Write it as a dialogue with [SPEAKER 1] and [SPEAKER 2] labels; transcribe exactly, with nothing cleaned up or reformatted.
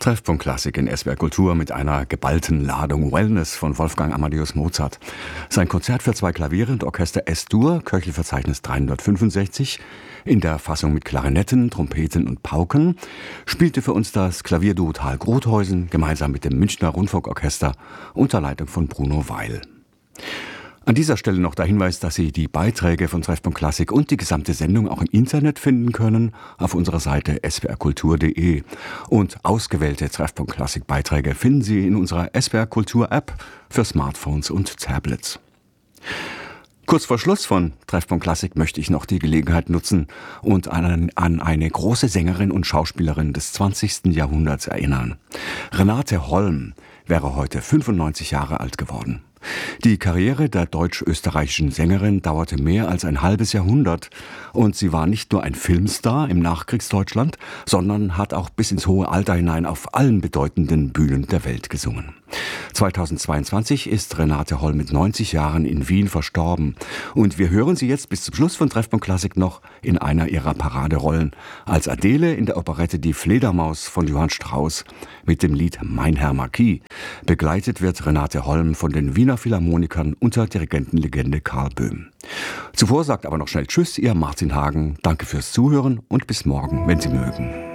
[SPEAKER 1] Treffpunkt Klassik in S W R Kultur mit einer geballten Ladung Wellness von Wolfgang Amadeus Mozart. Sein Konzert für zwei Klaviere und Orchester S-Dur, Köchelverzeichnis dreihundertfünfundsechzig, in der Fassung mit Klarinetten, Trompeten und Pauken, spielte für uns das Klavierduo Tal Grothäusen gemeinsam mit dem Münchner Rundfunkorchester unter Leitung von Bruno Weil. An dieser Stelle noch der Hinweis, dass Sie die Beiträge von Treffpunkt Klassik und die gesamte Sendung auch im Internet finden können, auf unserer Seite s w r kultur punkt d e. Und ausgewählte Treffpunkt Klassik Beiträge finden Sie in unserer S W R Kultur App für Smartphones und Tablets. Kurz vor Schluss von Treffpunkt Klassik möchte ich noch die Gelegenheit nutzen und an, an eine große Sängerin und Schauspielerin des zwanzigsten Jahrhunderts erinnern. Renate Holm wäre heute fünfundneunzig Jahre alt geworden. Die Karriere der deutsch-österreichischen Sängerin dauerte mehr als ein halbes Jahrhundert und sie war nicht nur ein Filmstar im Nachkriegsdeutschland, sondern hat auch bis ins hohe Alter hinein auf allen bedeutenden Bühnen der Welt gesungen. zweitausendzweiundzwanzig ist Renate Holm mit neunzig Jahren in Wien verstorben und wir hören sie jetzt bis zum Schluss von Treffpunkt Klassik noch in einer ihrer Paraderollen als Adele in der Operette Die Fledermaus von Johann Strauss mit dem Lied Mein Herr Marquis. Begleitet wird Renate Holm von den Wiener Philharmonikern unter Dirigentenlegende Karl Böhm. Zuvor sagt aber noch schnell Tschüss, ihr Martin Hagen. Danke fürs Zuhören und bis morgen, wenn Sie mögen.